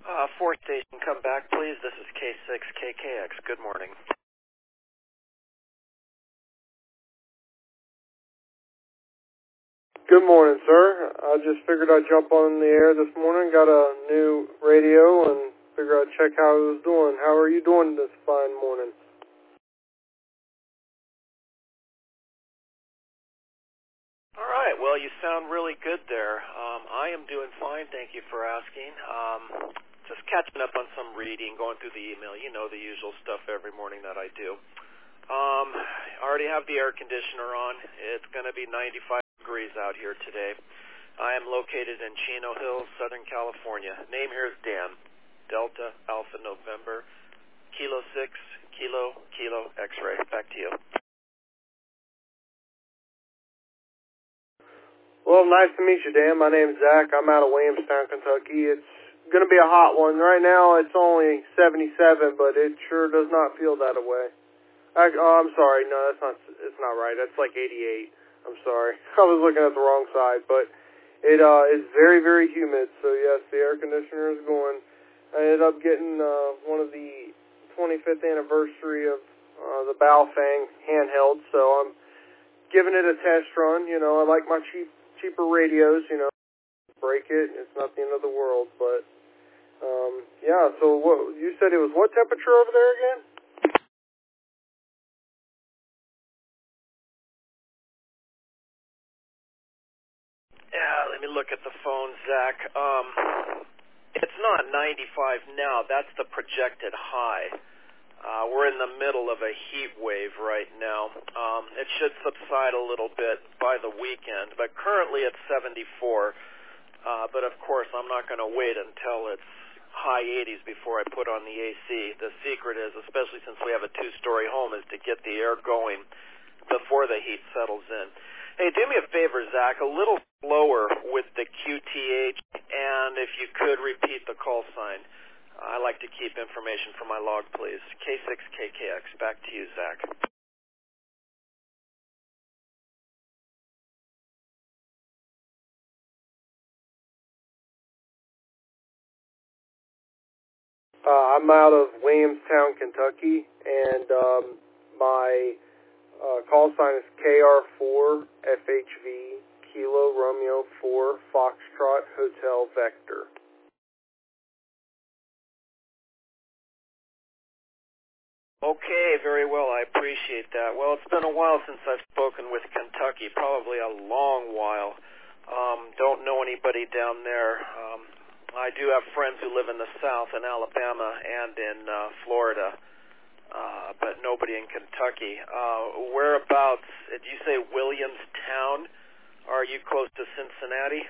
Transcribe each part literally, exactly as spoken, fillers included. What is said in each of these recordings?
Uh, fourth station, come back, please. This is K six K K X. Good morning. Good morning, sir. I just figured I'd jump on the air this morning. Got a new radio and figured I'd check how it was doing. How are you doing this fine morning? All right. Well, you sound really good there. Um, I am doing fine. Thank you for asking. Um, just catching up on some reading, going through the email. You know the usual stuff every morning that I do. Um, I already have the air conditioner on. It's going to be ninety-five degrees out here today. I am located in Chino Hills, Southern California. Name here is Dan. Delta Alpha November Kilo six Kilo Kilo X-ray. Back to you. Well, nice to meet you, Dan. My name's Zach. I'm out of Williamstown, Kentucky. It's going to be a hot one. Right now it's only seventy-seven, but it sure does not feel that way. I, oh, I'm sorry. No, that's not. It's not right. That's like eighty-eight. I'm sorry. I was looking at the wrong side, but it uh, is very, very humid. So yes, the air conditioner is going. I ended up getting uh, one of the twenty-fifth anniversary of uh, the Baofeng handheld, so I'm giving it a test run. You know, I like my cheap, cheaper radios. You know, break it. It's not the end of the world, but um, yeah. So what you said it was what temperature over there again? Yeah, let me look at the phone, Zach. Um, it's not ninety-five now. That's the projected high. Uh, we're in the middle of a heat wave right now. Um, it should subside a little bit by the weekend, but currently it's seventy-four. Uh, but of course, I'm not going to wait until it's high eighties before I put on the A C. The secret is, especially since we have a two-story home, is to get the air going before the heat settles in. Hey, do me a favor, Zach, a little slower with the Q T H, and if you could repeat the call sign. I like to keep information for my log, please. K six K K X. Back to you, Zach. Uh, I'm out of Williamstown, Kentucky, and um, my uh, call sign is K R four F H V Kilo Romeo four Foxtrot Hotel Vector. Okay, very well. I appreciate that. Well, it's been a while since I've spoken with Kentucky, probably a long while. Um, don't know anybody down there. Um, I do have friends who live in the South, in Alabama, and in uh, Florida, uh, but nobody in Kentucky. Uh, whereabouts, did you say Williamstown? Are you close to Cincinnati?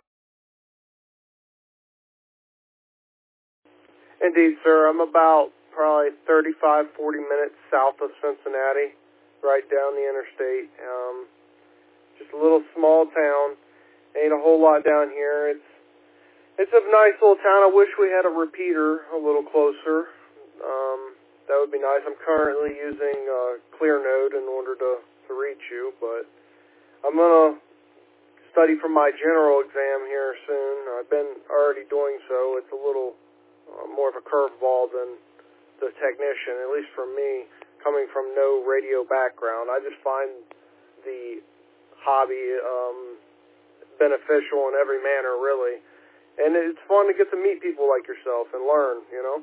Indeed, sir. I'm about probably thirty-five, forty minutes south of Cincinnati, right down the interstate. Um, just a little small town. Ain't a whole lot down here. It's it's a nice little town. I wish we had a repeater a little closer. Um, that would be nice. I'm currently using uh, ClearNode in order to, to reach you, but I'm going to study for my general exam here soon. I've been already doing so. It's a little uh, more of a curveball than the technician, at least for me, coming from no radio background. I just find the hobby um, beneficial in every manner, really. And it's fun to get to meet people like yourself and learn, you know?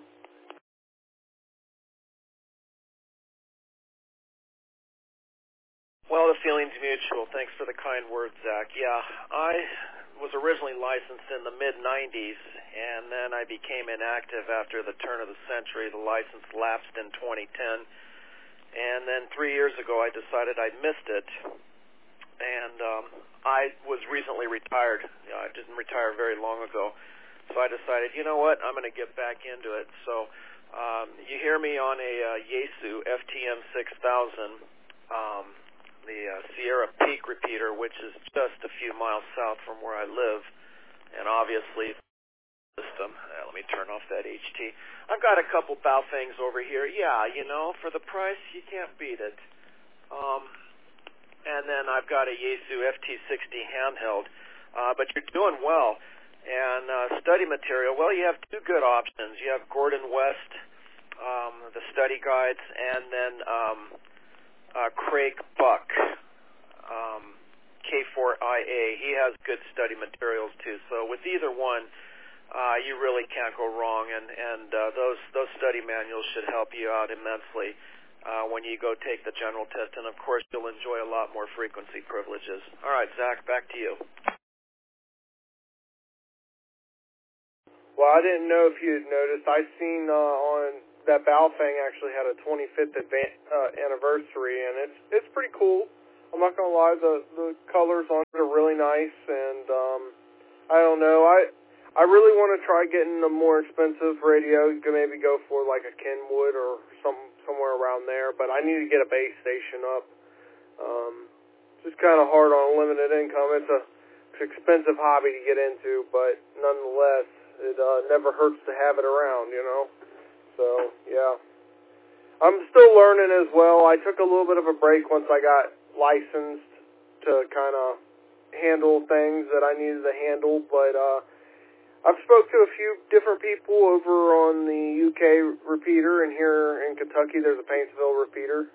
Well, the feeling's mutual. Thanks for the kind words, Zach. Yeah, I was originally licensed in the mid nineties, and then I became inactive after the turn of the century. The license lapsed in twenty ten, and then three years ago I decided I missed it, and um, I was recently retired. You know, I didn't retire very long ago, so I decided, you know what, I'm going to get back into it. So um, you hear me on a uh, Yaesu F T M six thousand, um, the uh, Sierra Peak repeater, which is just a few miles south from where I live, and obviously system. Uh, let me turn off that H T. I've got a couple Baofengs over here. Yeah, you know, for the price, you can't beat it. Um, and then I've got a Yaesu F T sixty handheld. Uh, but you're doing well. And uh, study material, well, you have two good options. You have Gordon West, um, the study guides, and then um, uh, Craig Buck, um, K four I A. He has good study materials, too. So with either one, uh, you really can't go wrong, and, and uh, those, those study manuals should help you out immensely uh, when you go take the general test. And, of course, you'll enjoy a lot more frequency privileges. All right, Zach, back to you. Well, I didn't know if you had noticed. I seen uh, on that Baofeng actually had a twenty-fifth advan- uh, anniversary, and it's it's pretty cool. I'm not gonna lie, the the colors on it are really nice, and um, I don't know. I I really want to try getting a more expensive radio. You could maybe go for like a Kenwood or some somewhere around there, but I need to get a base station up. Um, it's just kind of hard on limited income. It's a it's an expensive hobby to get into, but nonetheless. It uh, never hurts to have it around, you know. So, yeah. I'm still learning as well. I took a little bit of a break once I got licensed to kind of handle things that I needed to handle. But uh, I've spoke to a few different people over on the U K repeater, and here in Kentucky there's a Paintsville repeater.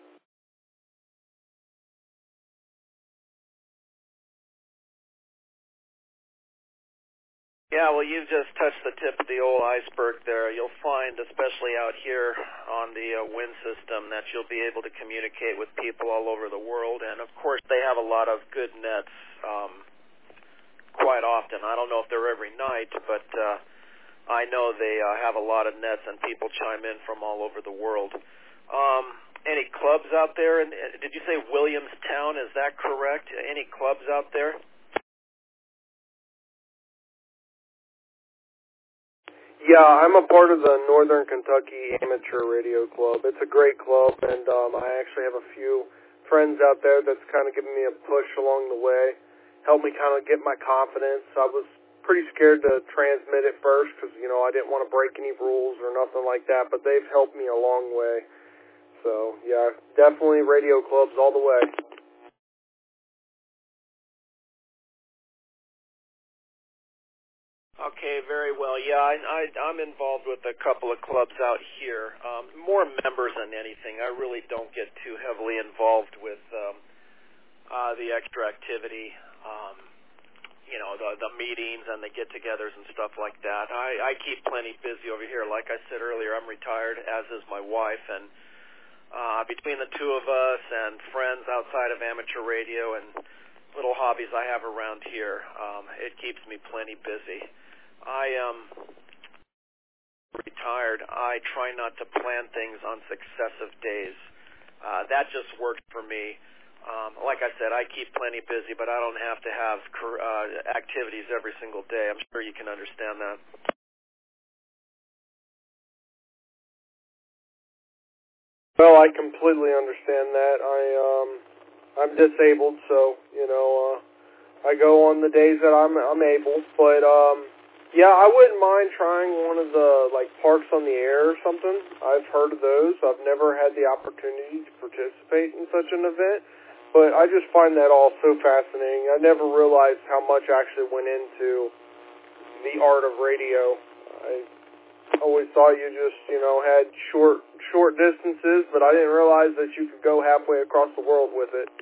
Yeah, well, you've just touched the tip of the old iceberg there. You'll find, especially out here on the uh, wind system, that you'll be able to communicate with people all over the world. And, of course, they have a lot of good nets um, quite often. I don't know if they're every night, but uh, I know they uh, have a lot of nets, and people chime in from all over the world. Um, any clubs out there? And did you say Williamstown? Is that correct? Any clubs out there? Yeah, I'm a part of the Northern Kentucky Amateur Radio Club. It's a great club, and um, I actually have a few friends out there that's kind of giving me a push along the way, helped me kind of get my confidence. I was pretty scared to transmit at first because, you know, I didn't want to break any rules or nothing like that, but they've helped me a long way. So, yeah, definitely radio clubs all the way. Okay, very well. Yeah, I, I, I'm involved with a couple of clubs out here. Um, more members than anything. I really don't get too heavily involved with um, uh, the extra activity, um, you know, the, the meetings and the get-togethers and stuff like that. I, I keep plenty busy over here. Like I said earlier, I'm retired, as is my wife, and uh, between the two of us and friends outside of amateur radio and little hobbies I have around here, um, it keeps me plenty busy. I am retired. I try not to plan things on successive days. Uh, that just works for me. Um, like I said, I keep plenty busy, but I don't have to have uh, activities every single day. I'm sure you can understand that. Well, I completely understand that. I um, I'm disabled, so you know, uh, I go on the days that I'm I'm able, but um. Yeah, I wouldn't mind trying one of the, like, Parks on the Air or something. I've heard of those. I've never had the opportunity to participate in such an event, but I just find that all so fascinating. I never realized how much actually went into the art of radio. I always thought you just, you know, had short, short distances, but I didn't realize that you could go halfway across the world with it.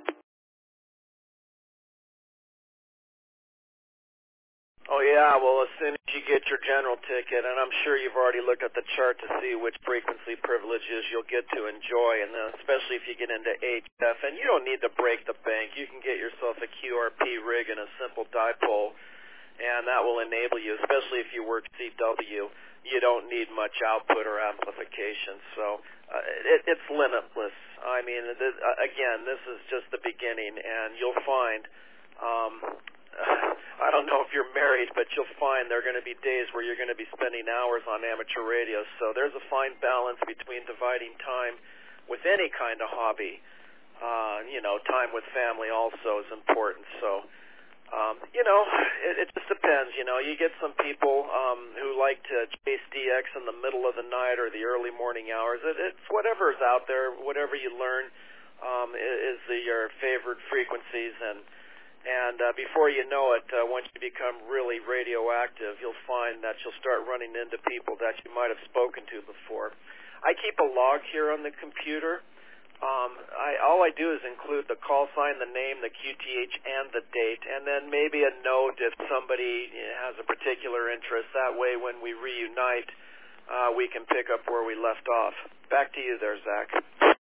Oh, yeah, well, as soon as you get your general ticket, and I'm sure you've already looked at the chart to see which frequency privileges you'll get to enjoy, and uh, especially if you get into H F, and you don't need to break the bank. You can get yourself a Q R P rig and a simple dipole, and that will enable you, especially if you work C W. You don't need much output or amplification, so uh, it, it's limitless. I mean, th- again, this is just the beginning, and you'll find... Um, I don't know if you're married, but you'll find there are going to be days where you're going to be spending hours on amateur radio. So there's a fine balance between dividing time with any kind of hobby. Uh, you know, time with family also is important. So, um, you know, it, it just depends. You know, you get some people um, who like to chase D X in the middle of the night or the early morning hours. It, it's whatever's out there, whatever you learn um, is the, your favorite frequencies, and And uh, before you know it, uh, once you become really radioactive, you'll find that you'll start running into people that you might have spoken to before. I keep a log here on the computer. Um, I, all I do is include the call sign, the name, the Q T H, and the date, and then maybe a note if somebody has a particular interest. That way, when we reunite, uh, we can pick up where we left off. Back to you there, Zach.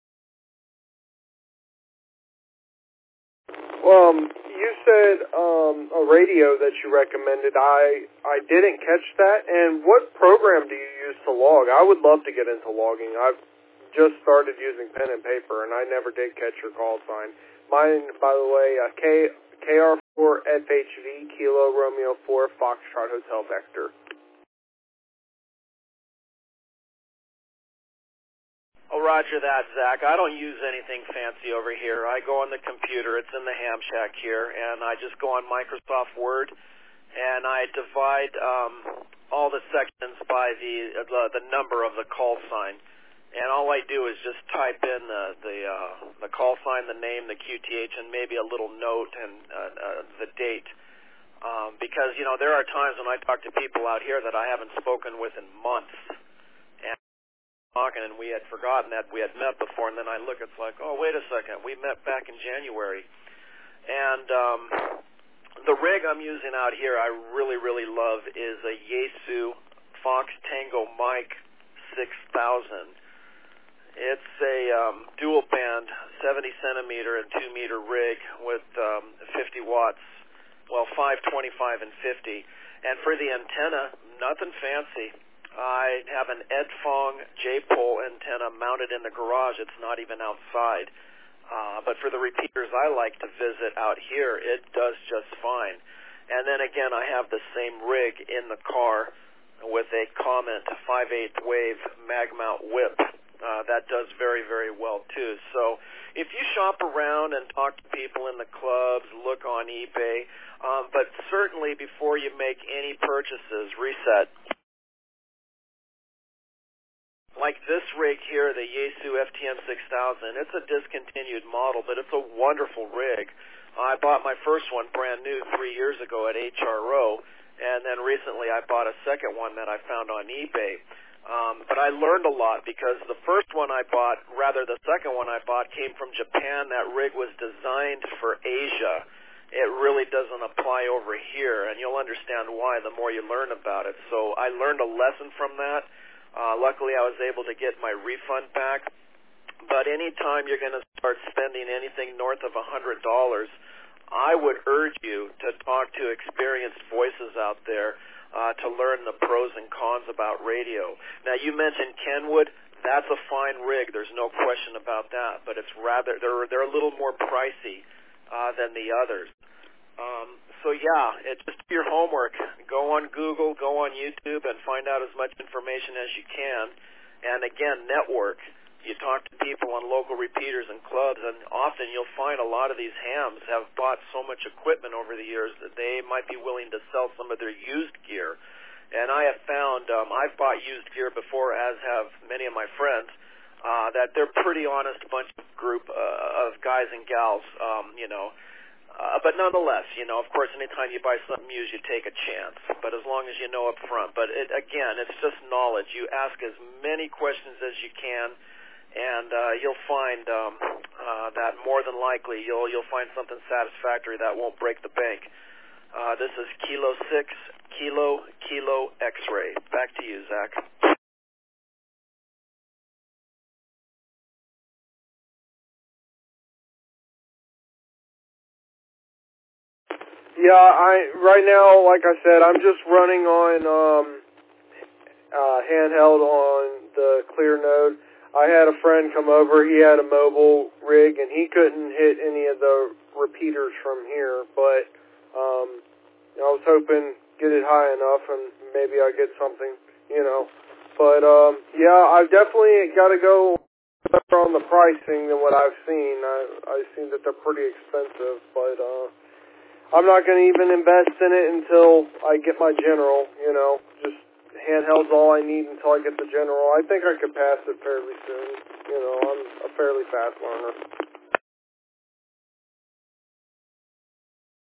Um, you said um, a radio that you recommended. I I didn't catch that. And what program do you use to log? I would love to get into logging. I've just started using pen and paper, and I never did catch your call sign. Mine, by the way, uh, K K R four F H V Kilo Romeo four Foxtrot Hotel Vector. Oh, roger that, Zach. I don't use anything fancy over here. I go on the computer. It's in the ham shack here, and I just go on Microsoft Word, and I divide um, all the sections by the, the the number of the call sign. And all I do is just type in the the, uh, the call sign, the name, the Q T H, and maybe a little note and uh, uh, the date. Um, because, you know, there are times when I talk to people out here that I haven't spoken with in months. And talking, and we had forgotten that we had met before, and then I look, it's like, oh, wait a second, we met back in January. And um, the rig I'm using out here I really, really love is a Yaesu Fox Tango Mike six thousand. It's a um, dual band, seventy centimeter and two meter rig with um, fifty watts, well, five, twenty-five, and fifty. And for the antenna, nothing fancy. I have an Edfong J-pole antenna mounted in the garage. It's not even outside. Uh, but for the repeaters I like to visit out here, it does just fine. And then again, I have the same rig in the car with a Comment five eighths wave mag mount whip. Uh, that does very, very well, too. So if you shop around and talk to people in the clubs, look on eBay, um, but certainly before you make any purchases, reset. Like this rig here, the Yaesu F T M six thousand, it's a discontinued model, but it's a wonderful rig. I bought my first one brand new three years ago at H R O, and then recently I bought a second one that I found on eBay. Um, but I learned a lot because the first one I bought, rather the second one I bought, came from Japan. That rig was designed for Asia. It really doesn't apply over here, and you'll understand why the more you learn about it. So I learned a lesson from that. Uh, luckily, I was able to get my refund back. But anytime you're going to start spending anything north of one hundred dollars, I would urge you to talk to experienced voices out there uh, to learn the pros and cons about radio. Now, you mentioned Kenwood. That's a fine rig. There's no question about that. But it's rather they're they're a little more pricey uh, than the others. Um, so yeah, it's just your homework. Go on Google, go on YouTube, and find out as much information as you can. And again, network. You talk to people on local repeaters and clubs, and often you'll find a lot of these hams have bought so much equipment over the years that they might be willing to sell some of their used gear. And I have found, um, I've bought used gear before, as have many of my friends, uh, that they're pretty honest bunch of group uh, of guys and gals, um, you know. Uh, but nonetheless, you know, of course, anytime you buy something used, you take a chance. But as long as you know up front. But it, again, it's just knowledge. You ask as many questions as you can, and uh, you'll find um, uh, that more than likely you'll you'll find something satisfactory that won't break the bank. Uh, this is Kilo Six Kilo Kilo X-ray. Back to you, Zach. Yeah, I right now, like I said, I'm just running on um, uh, handheld on the Clear Node. I had a friend come over. He had a mobile rig, and he couldn't hit any of the repeaters from here. But um, I was hoping get it high enough, and maybe I get something, you know. But um, yeah, I've definitely got to go better on the pricing than what I've seen. I, I've seen that they're pretty expensive, but. Uh, I'm not going to even invest in it until I get my general, you know. Just handheld's all I need until I get the general. I think I could pass it fairly soon. You know, I'm a fairly fast learner.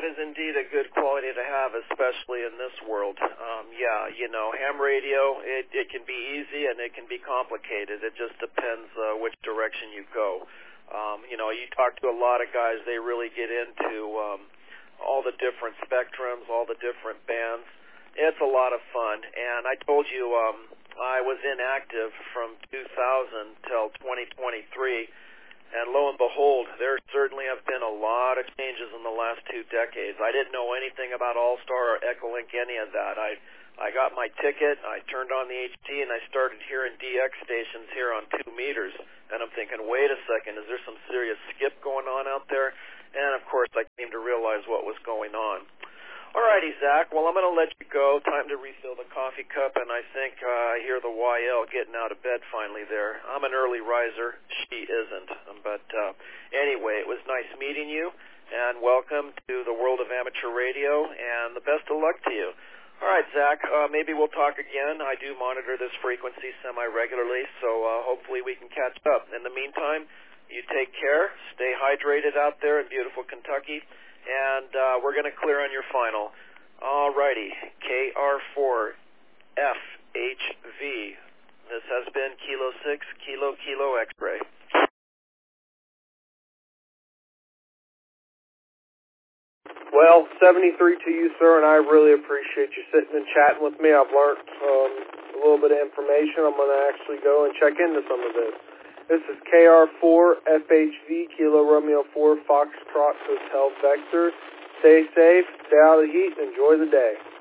that is indeed a good quality to have, especially in this world. Um, yeah, you know, ham radio, it, it can be easy and it can be complicated. It just depends uh, which direction you go. Um, you know, you talk to a lot of guys, they really get into um, all the different spectrums, all the different bands. It's a lot of fun. And I told you um, I was inactive from two thousand till twenty twenty-three. And lo and behold, there certainly have been a lot of changes in the last two decades. I didn't know anything about All-Star or Echolink, any of that. I I got my ticket, I turned on the H T, and I started hearing D X stations here on two meters. And I'm thinking, wait a second, is there some serious skip going on out there? And, of course, I came to realize what was going on. All righty, Zach. Well, I'm going to let you go. Time to refill the coffee cup, and I think uh, I hear the Y L getting out of bed finally there. I'm an early riser. She isn't. But uh, anyway, it was nice meeting you, and welcome to the world of amateur radio, and the best of luck to you. All right, Zach, uh, maybe we'll talk again. I do monitor this frequency semi-regularly, so uh, hopefully we can catch up. In the meantime, you take care. Stay hydrated out there in beautiful Kentucky. And uh, we're going to clear on your final. All righty, K R four F H V. This has been Kilo six, Kilo Kilo X-Ray. Well, seventy-three to you, sir, and I really appreciate you sitting and chatting with me. I've learned um, a little bit of information. I'm going to actually go and check into some of this. This is K R four F H V, Kilo Romeo four, Foxtrot Hotel Vector. Stay safe, stay out of the heat, and enjoy the day.